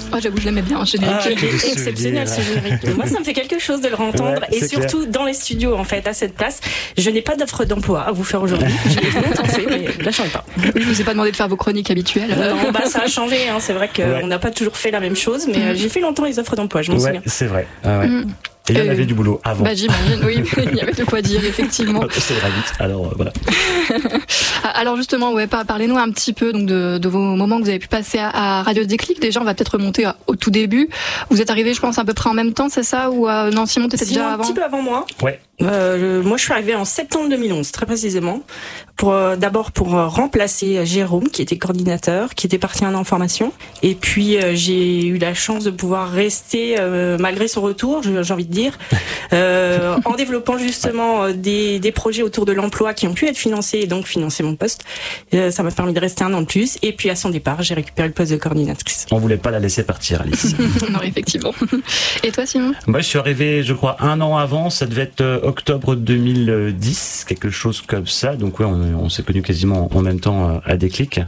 Oh, j'avoue, je l'aimais bien, générique. Il est exceptionnel ce générique. Moi, ça me fait quelque chose de le entendre, et surtout dans les studios, en fait, à cette place. Je n'ai pas d'offre d'emploi à vous faire aujourd'hui. Je l'ai longtemps fait, mais là, j'en ai pas. Oui, je vous ai pas demandé de faire vos chroniques habituelles. Non, ça a changé, hein. C'est vrai qu'on n'a pas toujours fait la même chose, mais j'ai fait longtemps les offres d'emploi, je m'en souviens. C'est vrai. Et il y en avait du boulot avant. J'imagine, oui, il y avait de quoi dire, effectivement. C'est vrai, vite. Alors, voilà. Alors justement, parlez-nous un petit peu donc de vos moments que vous avez pu passer à Radio Déclic. Déjà, on va peut-être remonter au tout début. Vous êtes arrivé, je pense, à peu près en même temps, c'est ça? Ou non, Simon, t'étais déjà avant? Un petit peu avant moi. Ouais. Moi, je suis arrivée en septembre 2011, très précisément, d'abord pour remplacer Jérôme, qui était coordinateur, qui était parti un an en formation. Et puis, j'ai eu la chance de pouvoir rester, malgré son retour, j'ai envie de dire, en développant justement des projets autour de l'emploi qui ont pu être financés et donc financer mon poste. Ça m'a permis de rester un an de plus. Et puis, à son départ, j'ai récupéré le poste de coordinatrice. On voulait pas la laisser partir, Alice. Non, effectivement. Et toi, Simon? Moi, je suis arrivé, je crois, un an avant. Ça devait être octobre 2010, quelque chose comme ça. Donc, ouais, on s'est connus quasiment en même temps à Déclic.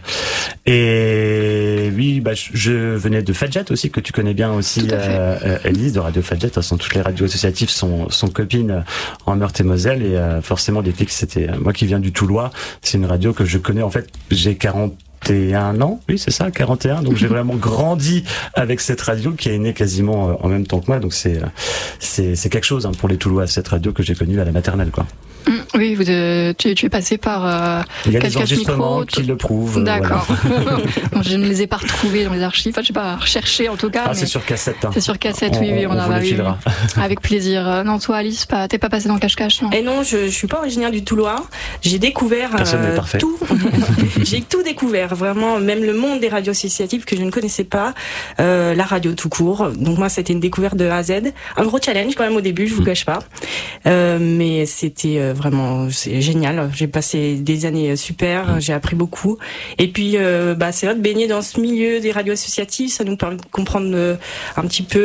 Et oui, je venais de Fadjet aussi, que tu connais bien aussi, Elise, de Radio Fadjet. De toute façon, toutes les radios associatives sont copines en Meurthe-et-Moselle. Et forcément, Déclic, c'était moi qui viens du Toulois. C'est une radio que je connais. En fait, j'ai 41 ans, oui c'est ça, 41, donc j'ai vraiment grandi avec cette radio qui est née quasiment en même temps que moi, donc c'est quelque chose pour les Toulois, cette radio que j'ai connue à la maternelle, quoi. Oui, tu es passé par il y a des enregistrements qui le prouvent. D'accord. Voilà. Bon, je ne les ai pas retrouvés dans les archives. Enfin, je n'ai pas recherché en tout cas. Ah, c'est sur cassette. C'est sur cassette, oui, on vous le filera. Avec plaisir. Non, toi, Alice, t'es pas passée dans Cache-Cache, non? Et non, je suis pas originaire du Toulois. J'ai découvert tout. J'ai tout découvert, vraiment, même le monde des radios associatives que je ne connaissais pas, la radio tout court. Donc moi, c'était une découverte de A à Z. Un gros challenge quand même au début, je vous cache pas. Mais c'était vraiment c'est génial. J'ai passé des années super, j'ai appris beaucoup. Et puis c'est vrai de baigner dans ce milieu des radios associatives, ça nous permet de comprendre un petit peu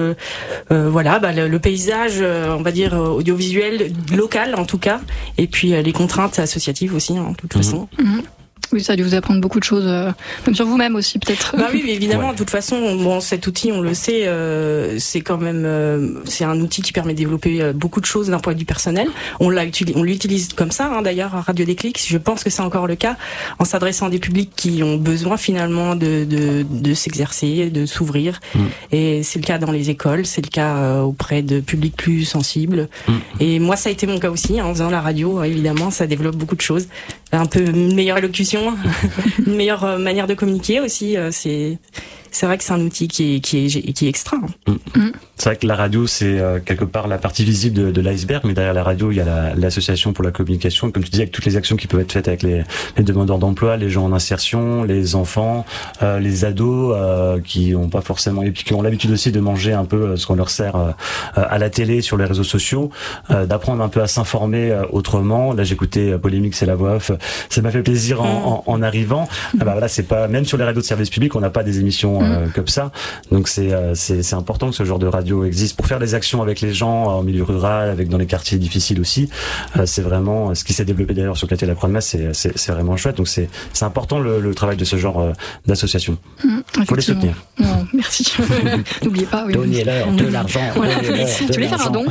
le paysage, on va dire audiovisuel local en tout cas, et puis les contraintes associatives aussi, de toute façon. Oui, ça a dû vous apprendre beaucoup de choses, même sur vous-même aussi, peut-être. Bah oui, évidemment. De toute façon, cet outil, on le sait, c'est quand même, c'est un outil qui permet de développer beaucoup de choses d'un point de vue personnel. On l'utilise comme ça, d'ailleurs, à Radio Déclic. Je pense que c'est encore le cas, en s'adressant à des publics qui ont besoin finalement de s'exercer, de s'ouvrir. Et c'est le cas dans les écoles, c'est le cas auprès de publics plus sensibles. Et moi, ça a été mon cas aussi, en faisant la radio. Évidemment, ça développe beaucoup de choses. Un peu une meilleure élocution, une meilleure manière de communiquer aussi. C'est vrai que c'est un outil qui est extra. C'est vrai que la radio, c'est quelque part la partie visible de l'iceberg, mais derrière la radio, il y a l'association pour la communication, comme tu disais, avec toutes les actions qui peuvent être faites avec les demandeurs d'emploi, les gens en insertion, les enfants, les ados qui ont pas forcément, et puis qui ont l'habitude aussi de manger un peu ce qu'on leur sert à la télé, sur les réseaux sociaux, d'apprendre un peu à s'informer autrement. Là, j'écoutais Polémique, c'est la voix off. Ça m'a fait plaisir en arrivant. Voilà, c'est pas, même sur les radios de service public, on n'a pas des émissions comme ça. Donc c'est important que ce genre de radio existe pour faire des actions avec les gens en milieu rural, dans les quartiers difficiles aussi. C'est vraiment ce qui s'est développé d'ailleurs sur le quartier de la Croix-de-Masse, c'est vraiment chouette. Donc c'est important le travail de ce genre d'association. Faut les soutenir. Non, merci. N'oubliez pas. Oui. Donnez-leur de l'argent. Voilà. Tu voulais faire un don?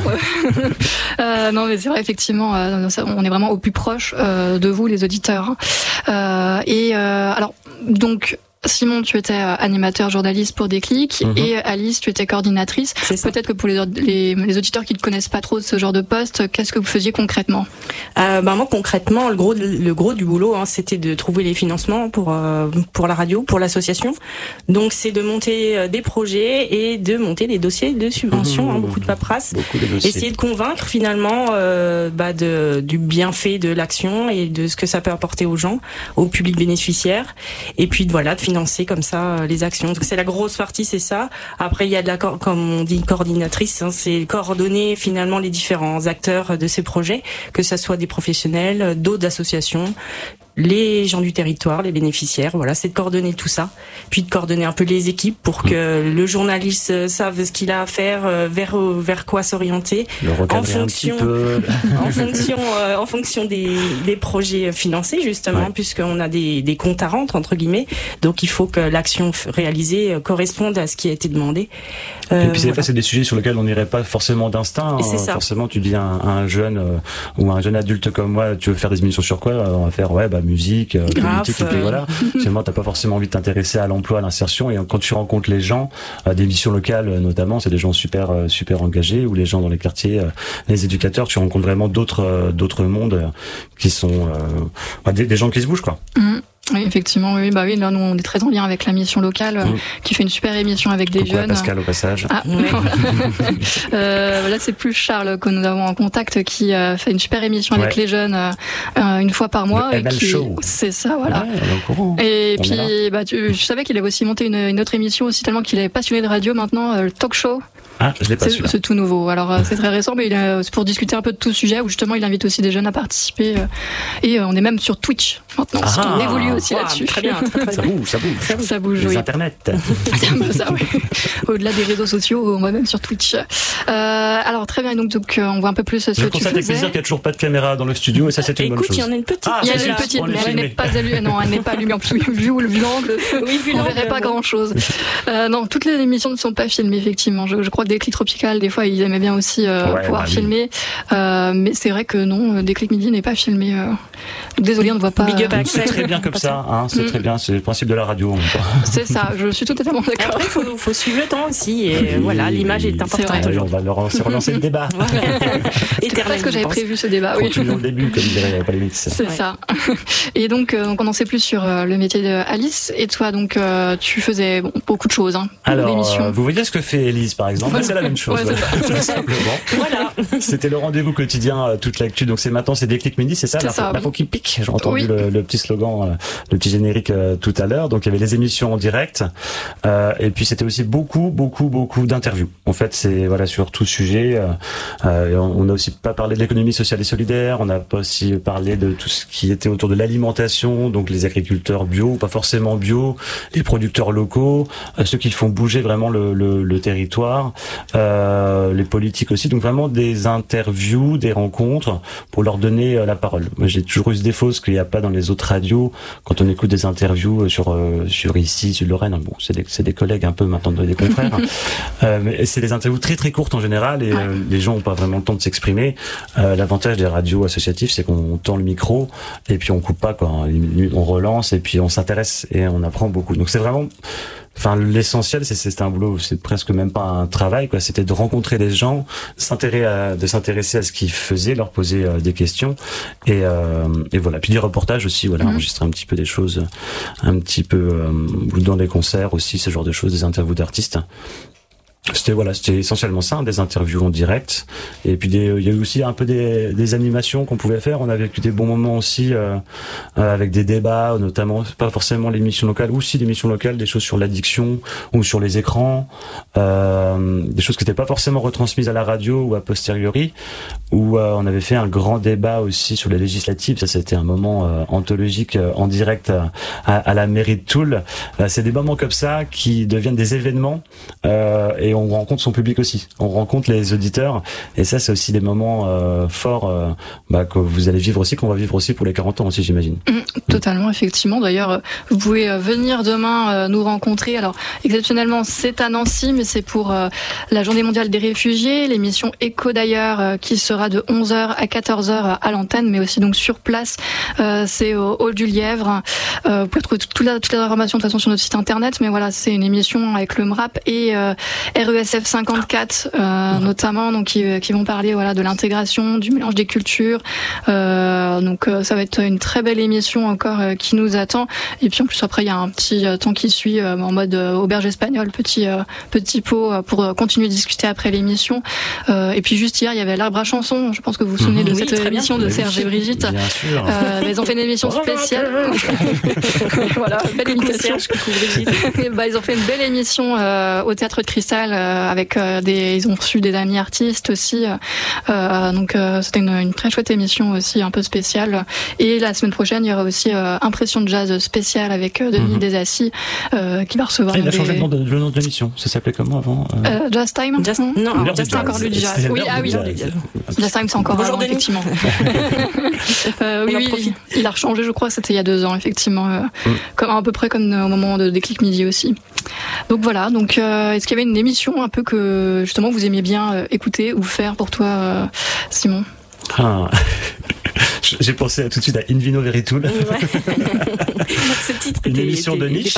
Non, mais c'est vrai, effectivement, on est vraiment au plus proche de vous, les auditeurs. Alors, donc, Simon, tu étais animateur journaliste pour Déclic, et Alice, tu étais coordinatrice. Peut-être que pour les auditeurs qui ne connaissent pas trop ce genre de poste, qu'est-ce que vous faisiez concrètement? Moi, concrètement, le gros du boulot, c'était de trouver les financements pour la radio, pour l'association. Donc, c'est de monter des projets et de monter des dossiers de subvention, beaucoup de paperasse. Essayer de convaincre finalement du bienfait de l'action et de ce que ça peut apporter aux gens, au public bénéficiaire. Et puis de financer comme ça les actions. Donc c'est la grosse partie, c'est ça. Après il y a comme on dit, coordinatrice, c'est coordonner finalement les différents acteurs de ces projets, que ça soit des professionnels, d'autres associations, les gens du territoire, les bénéficiaires. Voilà, c'est de coordonner tout ça, puis de coordonner un peu les équipes pour que le journaliste sache ce qu'il a à faire, vers quoi s'orienter, en fonction des projets financés justement, puisqu'on a des comptes à rendre entre guillemets. Donc il faut que l'action réalisée corresponde à ce qui a été demandé. Et puis c'est des sujets sur lesquels on n'irait pas forcément d'instinct. Forcément, tu dis un jeune ou un jeune adulte comme moi, tu veux faire des émissions sur quoi? On va faire musique, politique, et puis voilà. Finalement, t'as pas forcément envie de t'intéresser à l'emploi, à l'insertion. Et quand tu rencontres les gens, des missions locales notamment, c'est des gens super engagés, ou les gens dans les quartiers, les éducateurs, tu rencontres vraiment d'autres mondes qui sont des gens qui se bougent, quoi. Oui, effectivement, oui. Là, nous, on est très en lien avec la mission locale, qui fait une super émission avec des jeunes. Pascal, au passage. Là, c'est plus Charles que nous avons en contact, qui fait une super émission avec les jeunes, une fois par mois. Le ML Show. C'est ça, voilà. Et puis, je savais qu'il avait aussi monté une autre émission aussi, tellement qu'il est passionné de radio maintenant, le talk show. Je l'ai pas su. C'est tout nouveau. Alors c'est très récent, mais c'est pour discuter un peu de tout sujet, où justement il invite aussi des jeunes à participer. Et on est même sur Twitch maintenant. On évolue aussi là-dessus. Très bien. Ça bouge. Les internets. C'est un peu ça, oui. Au-delà des réseaux sociaux, on va même sur Twitch. Alors très bien. Donc on voit un peu plus ce que tu faisais. Je constate avec plaisir qu'il n'y a toujours pas de caméra dans le studio, et ça c'est une bonne chose. Il y en a une petite. Il y a une petite, mais elle n'est pas allumée. Non, elle n'est pas allumée. En plus, vu l'angle, on verrait pas grand-chose. Non, toutes les émissions ne sont pas filmées, effectivement. Je crois que Déclic Tropical, des fois, ils aimaient bien aussi pouvoir filmer. Mais c'est vrai que non, Déclic Midi n'est pas filmé. Désolé, on ne voit pas. C'est très bien comme ça. C'est très bien. C'est le principe de la radio. C'est ça. Je suis totalement d'accord. Après, il faut suivre le temps aussi. Et voilà, l'image est importante. On va relancer le débat. C'est ce que j'avais prévu, ce débat. Continuons le début, comme dirait Paul Mix. C'est ça. Et donc, on en sait plus sur le métier d'Alice. Et toi, donc, tu faisais beaucoup de choses. Alors, vous voyez ce que fait Élise, par exemple. C'est la même chose. Tout simplement. Voilà. C'était le rendez-vous quotidien, toute l'actu. Donc maintenant, c'est Déclic Midi, c'est ça? L'info qui pique. J'ai entendu le petit slogan, le petit générique tout à l'heure. Donc il y avait les émissions en direct. Et puis c'était aussi beaucoup d'interviews. En fait, c'est sur tout sujet. On n'a aussi pas parlé de l'économie sociale et solidaire. On n'a pas aussi parlé de tout ce qui était autour de l'alimentation. Donc les agriculteurs bio, pas forcément bio, les producteurs locaux, ceux qui font bouger vraiment le territoire. Les politiques aussi, donc vraiment des interviews, des rencontres pour leur donner la parole. Moi, j'ai toujours eu ce défaut, ce qu'il n'y a pas dans les autres radios. Quand on écoute des interviews sur ici, sur Lorraine, bon, c'est des collègues un peu maintenant, des confrères, mais c'est des interviews très courtes en général, et les gens n'ont pas vraiment le temps de s'exprimer. L'avantage des radios associatives, c'est qu'on tend le micro et puis on coupe pas, quoi. On relance et puis on s'intéresse et on apprend beaucoup. Donc c'est vraiment l'essentiel, c'est un boulot, c'est presque même pas un travail, quoi. C'était de rencontrer des gens, de s'intéresser à ce qu'ils faisaient, leur poser des questions, et voilà. Puis des reportages aussi, enregistrer un petit peu des choses, un petit peu dans des concerts aussi, ce genre de choses, des interviews d'artistes. C'était essentiellement ça, des interviews en direct, et puis il y a eu aussi un peu des animations qu'on pouvait faire. On a vécu des bons moments aussi avec des débats, notamment pas forcément l'émission locale, ou aussi l'émission locale, des choses sur l'addiction ou sur les écrans, des choses qui n'étaient pas forcément retransmises à la radio ou à posteriori, où on avait fait un grand débat aussi sur les législatives. Ça, c'était un moment anthologique en direct à la mairie de Toul. C'est des moments comme ça qui deviennent des événements, et on rencontre son public aussi, on rencontre les auditeurs, et ça c'est aussi des moments forts que vous allez vivre aussi, qu'on va vivre aussi pour les 40 ans aussi, j'imagine. Totalement, effectivement. D'ailleurs, vous pouvez venir demain nous rencontrer. Alors exceptionnellement, c'est à Nancy, mais c'est pour la Journée mondiale des réfugiés, l'émission Écho d'ailleurs, qui sera de 11h à 14h à l'antenne, mais aussi donc sur place. C'est au Hall du Lièvre. Vous pouvez trouver toutes les informations de toute façon sur notre site internet, mais voilà, c'est une émission avec le MRAP et RESF 54 notamment, donc qui vont parler de l'intégration, du mélange des cultures. Donc ça va être une très belle émission encore qui nous attend. Et puis en plus après il y a un petit temps qui suit en mode auberge espagnole, petit pot pour continuer de discuter après l'émission. Et puis juste hier il y avait l'Arbre à chansons. Je pense que vous vous souvenez de cette émission de Serge et Brigitte. Bien sûr. Ils ont fait une émission spéciale. Voilà, belle imitation. Ils ont fait une belle émission au Théâtre de Cristal avec ils ont reçu des amis artistes aussi. Donc c'était une très chouette émission aussi, un peu spéciale. Et la semaine prochaine, il y aura aussi Impression de jazz spéciale avec Denis Desassis qui va recevoir. Il a changé le nom de l'émission. Ça s'appelait comment avant Jazz Time. Non, Jazz Time encore le jazz. Oui, Jazz Time c'est encore avant, effectivement. Oui, il a rechangé, je crois, c'était il y a 2 ans, effectivement, à peu près comme au moment de Déclic Midi aussi. Donc voilà. Donc est-ce qu'il y avait une émission un peu que justement vous aimiez bien écouter ou faire pour toi, Simon? J'ai pensé tout de suite à In Vino Veritul. Ce titre une émission de niche.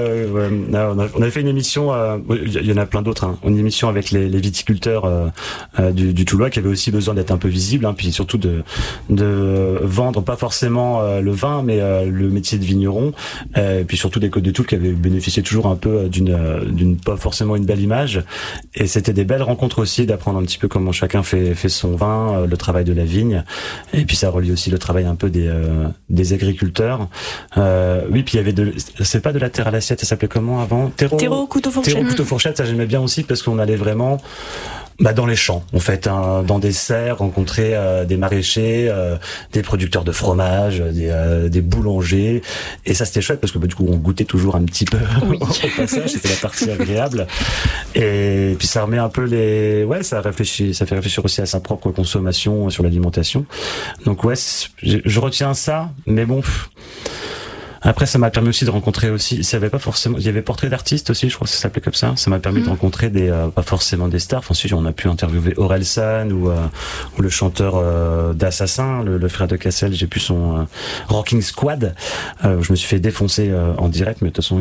On avait fait une émission, il y en a plein d'autres, une émission avec les viticulteurs du Toulois qui avaient aussi besoin d'être un peu visibles, puis surtout de vendre pas forcément le vin, mais le métier de vigneron, puis surtout des Côtes de Toul qui avaient bénéficié toujours un peu d'une pas forcément une belle image. Et c'était des belles rencontres aussi, d'apprendre un petit peu comment chacun fait son vin, le travail de la vigne, et puis ça relie aussi le travail un peu des agriculteurs. Oui, puis il y avait c'est pas de la terre à l'assiette, ça s'appelait comment avant? Terreau, couteau, fourchette. Terreau, couteau, fourchette, ça j'aimais bien aussi parce qu'on allait vraiment dans les champs, en fait, dans des serres, rencontrer des maraîchers, des producteurs de fromage, des boulangers, et ça c'était chouette parce que du coup on goûtait toujours un petit peu au passage, c'était la partie agréable, et puis ça remet un peu ça fait réfléchir aussi à sa propre consommation sur l'alimentation. Donc je retiens ça, mais bon. Après, ça m'a permis aussi de rencontrer aussi, il y avait portrait d'artistes aussi, je crois que ça s'appelait comme ça. Ça m'a permis de rencontrer pas forcément des stars. Enfin, si, on a pu interviewer Orelsan ou le chanteur d'Assassin, le frère de Cassel, j'ai pu son Rocking Squad. Je me suis fait défoncer en direct, mais de toute façon,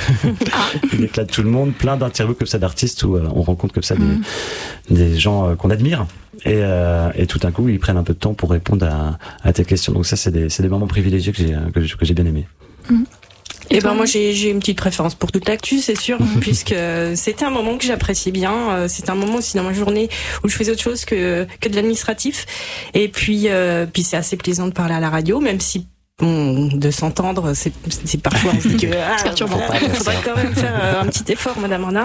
il éclate tout le monde. Plein d'interviews comme ça d'artistes où on rencontre comme ça des gens qu'on admire. Et tout d'un coup, ils prennent un peu de temps pour répondre à tes questions. Donc ça, c'est des moments privilégiés que j'ai bien aimés. Et moi j'ai une petite préférence pour toute l'actu, c'est sûr, puisque c'était un moment que j'appréciais bien. C'était un moment aussi dans ma journée où je faisais autre chose que de l'administratif. Et puis c'est assez plaisant de parler à la radio, même si de s'entendre, c'est parfois on se dit que il faudrait quand même faire un petit effort, Madame Renard.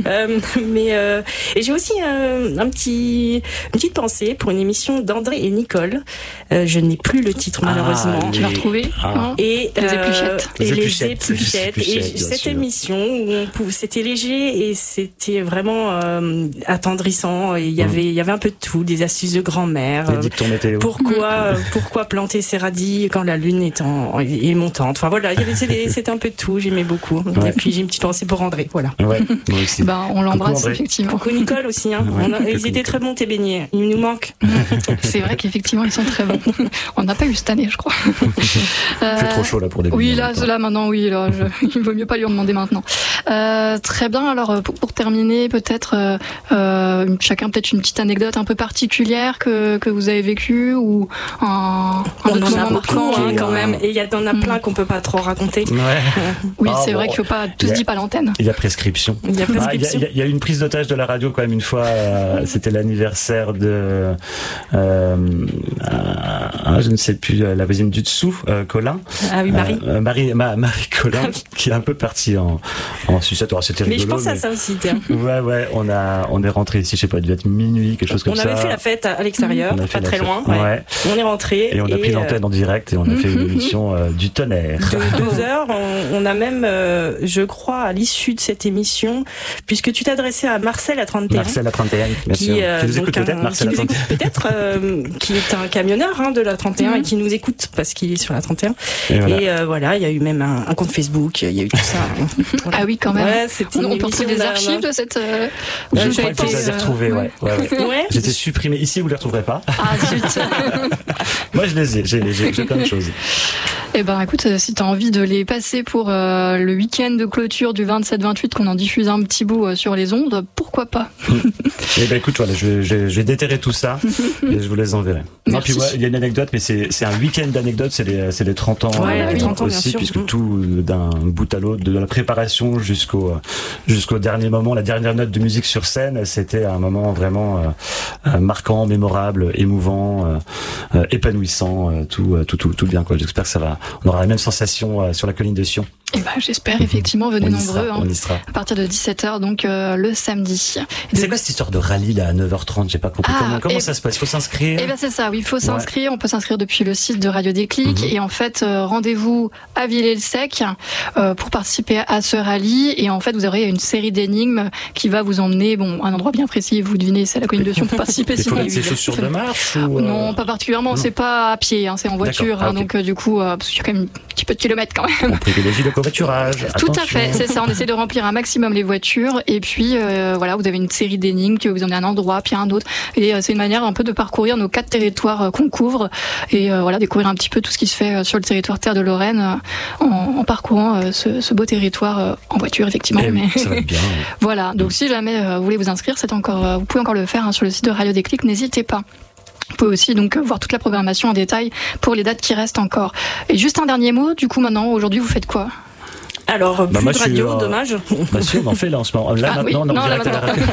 Et j'ai aussi une petite pensée pour une émission d'André et Nicole. Je n'ai plus le titre malheureusement. Tu l'as retrouvé. Et les épluchettes. Les épluchettes. Et cette émission où c'était léger et c'était vraiment attendrissant. Et il y avait un peu de tout, des astuces de grand-mère. Les dictons météo. Pourquoi planter ses radis quand la lune est montante. Enfin voilà, c'était un peu de tout, j'aimais beaucoup. Ouais. Et puis j'ai une petite pensée pour André, voilà. Ouais, moi aussi. On l'embrasse effectivement. Coucou Nicole aussi, ils étaient très bons tes beignets, ils nous manquent. C'est vrai qu'effectivement ils sont très bons. On n'a pas eu cette année, je crois. Il fait trop chaud là pour les beignets. Oui, là maintenant, il vaut mieux pas lui en demander maintenant. Très bien, alors pour terminer, peut-être chacun peut-être une petite anecdote un peu particulière que vous avez vécue ou un autre moment marquant quand même. Et il y en a plein qu'on peut pas trop raconter. Oui, c'est vrai qu'il faut pas tout se dit pas à l'antenne. Il y a prescription. Il y a eu une prise d'otage de la radio quand même une fois. C'était l'anniversaire de je ne sais plus, la voisine du dessous, Colin. Ah oui, Marie. Marie Colin qui est un peu partie en sucette. Alors, c'était rigolo. Mais je pense à ça aussi, tiens. Ouais, on est rentré ici, je sais pas, il devait être minuit, quelque chose comme ça. On avait fait la fête à l'extérieur, pas très loin. Ouais. On est rentré. Et on a pris l'antenne en direct et on a fait une émission du tonnerre. De 2 heures, on a même, je crois, à l'issue de cette émission, puisque tu t'adressais à Marcel à 31. Marcel à 31, bien sûr. Tu nous écoutes peut-être, Marcel à 31. Qui est un camionneur de la 31 et qui nous écoute parce qu'il est sur la 31. Et voilà, il y a eu même un compte Facebook, il y a eu tout ça. Voilà. Ah oui, quand même. Ouais, on peut retrouver des archives de cette. Je crois que vous les avez retrouvées, ouais. J'étais supprimé. Ici, vous les retrouverez pas. Ah zut. Moi, je les ai. J'ai plein de choses. Eh ben, écoute, si t'as envie de les passer pour le week-end de clôture du 27-28, qu'on en diffuse un petit bout sur les ondes, pourquoi pas? Eh ben, écoute, voilà, je vais déterrer tout ça et je vous les enverrai. Non, puis il y a une anecdote, mais c'est un week-end d'anecdotes, c'est les 30 ans. Ouais, les 30 ans, aussi, bien sûr. Puisque tout d'un bout à l'autre, de la préparation jusqu'au dernier moment, la dernière note de musique sur scène, c'était un moment vraiment marquant, mémorable, émouvant, épanouissant, tout bien, quoi. J'espère que on aura la même sensation sur la colline de Sion. Et j'espère, effectivement, venez nombreux. On y sera. À partir de 17h, donc le samedi. C'est quoi cette histoire de rallye là à 9h30? J'ai pas compris. Comment ça se passe? Il faut s'inscrire? C'est ça, oui, il faut s'inscrire. On peut s'inscrire depuis le site de Radio Déclic. Et en fait, rendez-vous à Villers-le-Sec pour participer à ce rallye. Et en fait, vous aurez une série d'énigmes qui va vous emmener à un endroit bien précis. Vous devinez, c'est la Colline de Sion pour participer. Il faut mettre ses chaussures de marche ou Non, pas particulièrement. C'est pas à pied, c'est en voiture. Okay. Donc du coup, parce qu'il y a quand même un petit peu de kilomètres quand même. On privilégie le covoiturage. Tout à fait, c'est ça. On essaie de remplir un maximum les voitures. Et puis vous avez une série d'énigmes qui va vous emmener à un endroit puis à un autre. Et c'est une manière un peu de parcourir nos 4 territoires qu'on couvre et découvrir un petit peu tout ce qui se fait sur le territoire Terre de Lorraine en parcourant ce beau territoire en voiture effectivement. Mais ça va être bien. Voilà. Donc si jamais vous voulez vous inscrire, vous pouvez encore le faire sur le site de Radio Déclic. N'hésitez pas. Vous pouvez aussi donc voir toute la programmation en détail pour les dates qui restent encore. Et juste un dernier mot. Du coup, maintenant, aujourd'hui, vous faites quoi? Alors, plus de radio, dommage. Si, on en fait là en ce moment. Là, maintenant, on est en direct à la radio.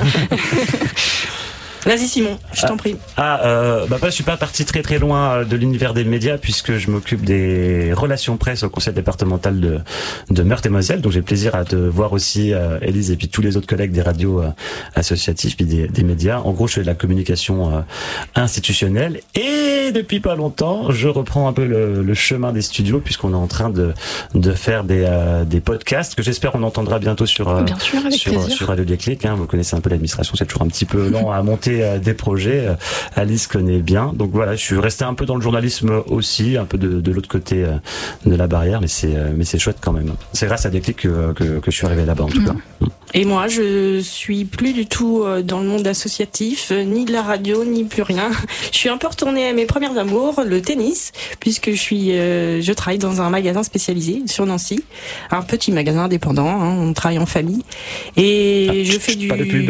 Vas-y Simon, je t'en prie. Je suis pas parti très très loin de l'univers des médias puisque je m'occupe des relations presse au conseil départemental de Meurthe-et-Moselle. Donc j'ai le plaisir à te voir aussi, Élise, et puis tous les autres collègues des radios associatives puis des médias. En gros, je fais de la communication institutionnelle et depuis pas longtemps, je reprends un peu le chemin des studios puisqu'on est en train de faire des podcasts que j'espère on entendra bientôt sur Radio Déclic. Vous connaissez un peu l'administration, c'est toujours un petit peu lent à monter des projets. Alice connaît bien. Donc voilà, je suis resté un peu dans le journalisme aussi, un peu de l'autre côté de la barrière, mais c'est chouette quand même. C'est grâce à Déclic que je suis arrivé là-bas en tout cas. Et moi, je suis plus du tout dans le monde associatif, ni de la radio, ni plus rien. Je suis un peu retournée à mes premières amours, le tennis, puisque je travaille dans un magasin spécialisé sur Nancy, un petit magasin indépendant, on travaille en famille, et je fais du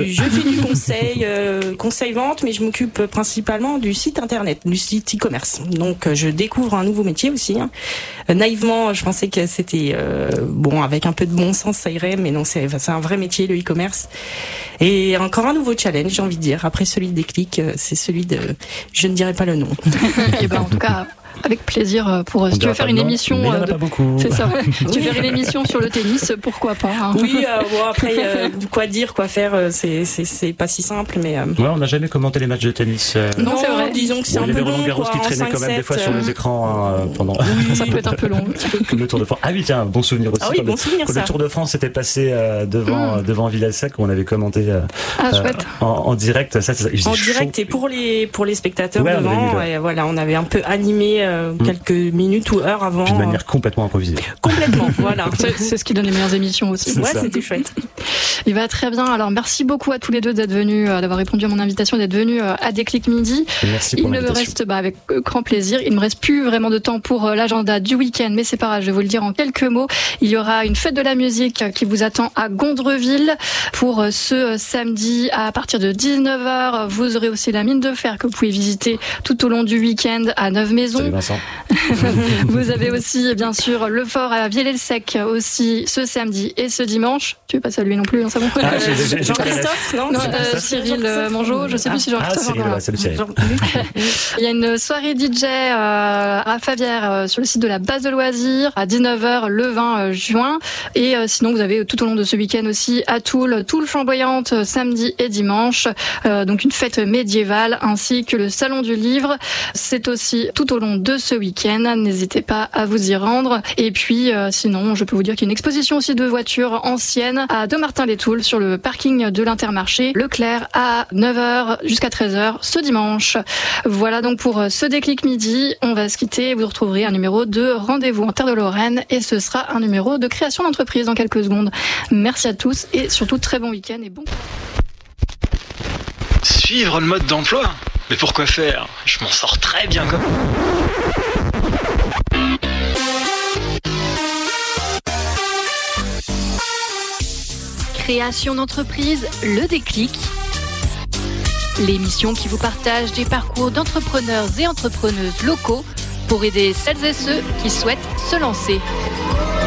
conseil vente, mais je m'occupe principalement du site internet, du site e-commerce. Donc je découvre un nouveau métier aussi. Naïvement, je pensais que c'était avec un peu de bon sens ça irait, mais non, c'est un vrai métier, le e-commerce. Et encore un nouveau challenge, j'ai envie de dire. Après celui de Déclic, c'est celui de... Je ne dirai pas le nom. Et en tout cas... Avec plaisir si tu veux faire une émission. Mais il n'y en a pas beaucoup. C'est ça. Si tu veux faire une émission sur le tennis, pourquoi pas. Oui, après, quoi dire, quoi faire, c'est pas si simple, mais. Ouais, on n'a jamais commenté les matchs de tennis. Non, c'est vrai. Disons que c'est un peu long. Roland Garros qui traînait quand même des fois sur les écrans pendant. Oui, ça peut être un peu long. Comme le Tour de France. Ah oui, tiens, bon souvenir aussi. Ah oui, bon souvenir. Quand le Tour de France était passé devant Villers-le-Sec, on avait commenté en direct. En direct et pour les spectateurs devant. Et voilà, on avait un peu animé. Quelques minutes ou heures avant. De manière complètement improvisée. Complètement, voilà. C'est ce qui donne les meilleures émissions aussi. C'était chouette. Il va très bien. Alors, merci beaucoup à tous les deux d'être venus, d'avoir répondu à mon invitation, d'être venus à Déclic Midi. Merci pour l'invitation. Il me reste, avec grand plaisir, il ne me reste plus vraiment de temps pour l'agenda du week-end, mais c'est pas grave, je vais vous le dire en quelques mots. Il y aura une fête de la musique qui vous attend à Gondreville pour ce samedi à partir de 19h. Vous aurez aussi la mine de fer que vous pouvez visiter tout au long du week-end à Neuve-Maisons. Salut Vincent. Vous avez aussi, bien sûr, le fort à Villers-le-Sec aussi ce samedi et ce dimanche. Tu veux pas saluer non plus, c'est bon. Jean-Christophe, non, Cyril Mangeot, je sais plus si Jean-Christophe. Cyril, salut Cyril. Il y a une soirée DJ à Favière sur le site de la base de loisirs à 19h le 20 juin. Et sinon, vous avez tout au long de ce week-end aussi à Toul Flamboyante samedi et dimanche. Donc une fête médiévale ainsi que le salon du livre. C'est aussi tout au long de ce week-end. N'hésitez pas à vous y rendre. Et puis, sinon, je peux vous dire qu'il y a une exposition aussi de voitures anciennes à Dommartin-les-Toules sur le parking de l'Intermarché Leclerc à 9h jusqu'à 13h ce dimanche. Voilà donc pour ce Déclic Midi. On va se quitter. Vous retrouverez un numéro de Rendez-vous en Terre de Lorraine et ce sera un numéro de création d'entreprise dans quelques secondes. Merci à tous et surtout très bon week-end et bon. Suivre le mode d'emploi ? Mais pourquoi faire ? Je m'en sors très bien comme... Création d'entreprise, le Déclic. L'émission qui vous partage des parcours d'entrepreneurs et entrepreneuses locaux pour aider celles et ceux qui souhaitent se lancer.